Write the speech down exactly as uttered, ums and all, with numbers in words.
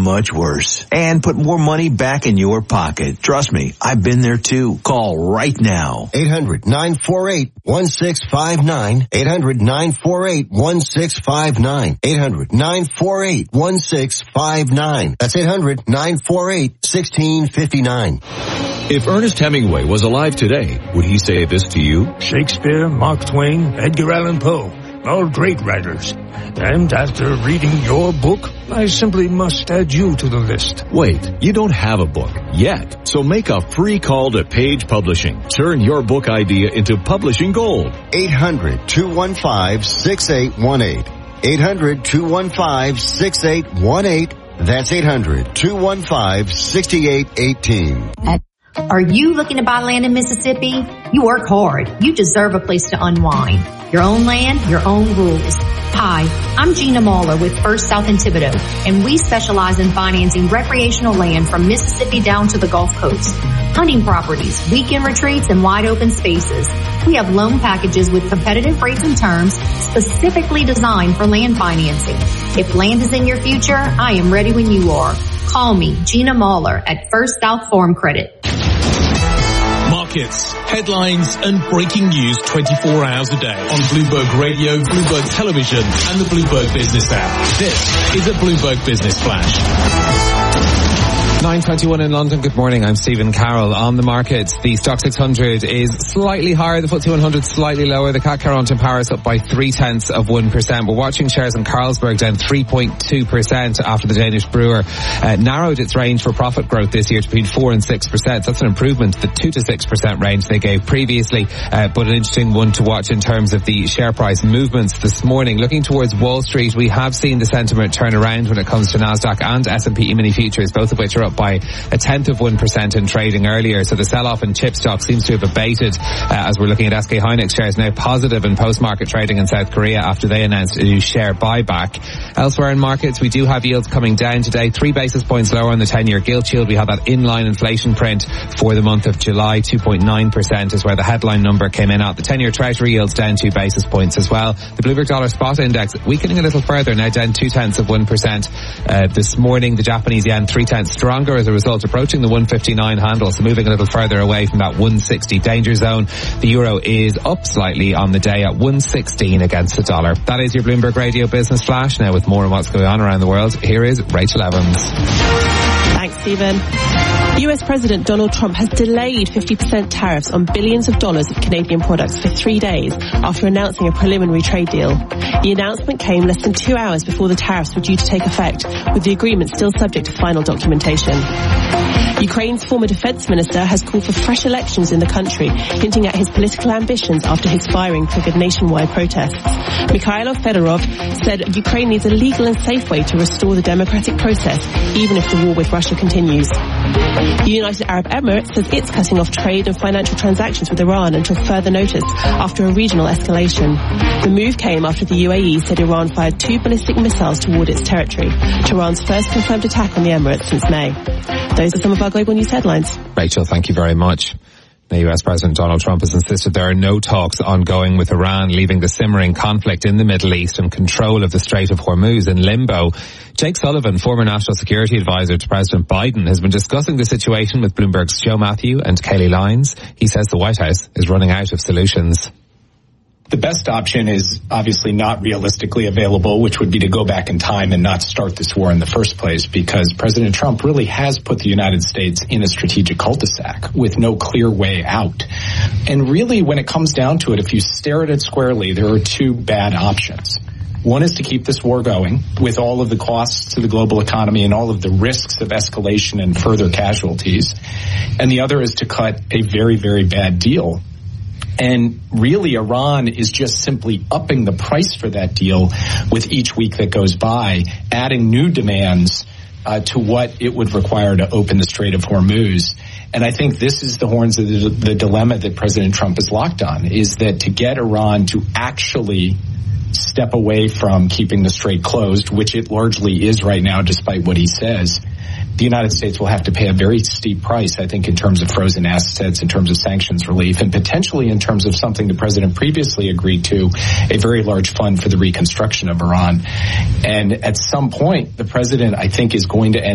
much worse and put more money back in your pocket. Trust me, I've been there too. Call right now. eight hundred nine four eight one six five nine. eight hundred nine four eight one six five nine. eight hundred nine four eight one six five nine. That's eight hundred nine four eight one six five nine. If Ernest Hemingway was alive today, would he say this to you? Shakespeare, Mark Twain, Edgar Allan Poe, all great writers. And after reading your book, I simply must add you to the list. Wait, you don't have a book yet, so make a free call to Page Publishing. Turn your book idea into publishing gold. eight hundred two one five six eight one eight. eight hundred two one five six eight one eight. That's eight hundred two one five six eight one eight. Are you looking to buy land in Mississippi? You work hard. You deserve a place to unwind. Your own land, your own rules. Hi, I'm Gina Mahler with First South in Thibodaux, and we specialize in financing recreational land from Mississippi down to the Gulf Coast. Hunting properties, weekend retreats, and wide open spaces. We have loan packages with competitive rates and terms specifically designed for land financing. If land is in your future, I am ready when you are. Call me, Gina Mahler, at First South Farm Credit. Markets, headlines and breaking news twenty-four hours a day on Bloomberg Radio, Bloomberg Television and the Bloomberg Business app. This is a Bloomberg Business Flash. nine twenty-one in London. Good morning. I'm Stephen Carroll. On the markets, the Stock six hundred is slightly higher. The F T S E one hundred slightly lower. The C A C Caront in Paris up by three tenths of one percent. We're watching shares in Carlsberg down three point two percent after the Danish brewer uh, narrowed its range for profit growth this year to between four and six percent. That's an improvement to the two to six percent range they gave previously, uh, but an interesting one to watch in terms of the share price movements this morning. Looking towards Wall Street, we have seen the sentiment turn around when it comes to Nasdaq and S and P E-mini futures, both of which are up by a tenth of one percent in trading earlier. So the sell-off in chip stock seems to have abated uh, as we're looking at S K Hynix shares now positive in post-market trading in South Korea after they announced a new share buyback. Elsewhere in markets, we do have yields coming down today, three basis points lower on the ten-year gilt yield. We have that inline inflation print for the month of July. two point nine percent is where the headline number came in at. The ten-year treasury yield's down two basis points as well. The Bloomberg Dollar Spot Index weakening a little further, now down two tenths of one percent uh, this morning. The Japanese yen three tenths stronger as a result, approaching the one fifty-nine handle, so moving a little further away from that one sixty danger zone. The euro is up slightly on the day at one sixteen against the dollar. That is your Bloomberg Radio Business Flash. Now with more on what's going on around the world, here is Rachel Evans. Thanks, Stephen. U S President Donald Trump has delayed fifty percent tariffs on billions of dollars of Canadian products for three days after announcing a preliminary trade deal. The announcement came less than two hours before the tariffs were due to take effect, with the agreement still subject to final documentation. Ukraine's former defense minister has called for fresh elections in the country, hinting at his political ambitions after his firing triggered nationwide protests. Mikhailo Fedorov said Ukraine needs a legal and safe way to restore the democratic process, even if the war with Russia continues. The United Arab Emirates says it's cutting off trade and financial transactions with Iran until further notice after a regional escalation. The move came after the U A E said Iran fired two ballistic missiles toward its territory, Tehran's first confirmed attack on the Emirates since May. Those are some of our global news headlines. Rachel, thank you very much. The U S President Donald Trump has insisted there are no talks ongoing with Iran, leaving the simmering conflict in the Middle East and control of the Strait of Hormuz in limbo. Jake Sullivan, former national security advisor to President Biden, has been discussing the situation with Bloomberg's Joe Matthew and Kayleigh Lyons. He says the White House is running out of solutions. The best option is obviously not realistically available, which would be to go back in time and not start this war in the first place, because President Trump really has put the United States in a strategic cul-de-sac with no clear way out. And really, when it comes down to it, if you stare at it squarely, there are two bad options. One is to keep this war going with all of the costs to the global economy and all of the risks of escalation and further casualties. And the other is to cut a very, very bad deal. And really, Iran is just simply upping the price for that deal with each week that goes by, adding new demands uh, to what it would require to open the Strait of Hormuz. And I think this is the horns of the, the dilemma that President Trump is locked on, is that to get Iran to actually step away from keeping the strait closed, which it largely is right now, despite what he says, the United States will have to pay a very steep price, I think, in terms of frozen assets, in terms of sanctions relief, and potentially in terms of something the president previously agreed to, a very large fund for the reconstruction of Iran. And at some point, the president, I think, is going to end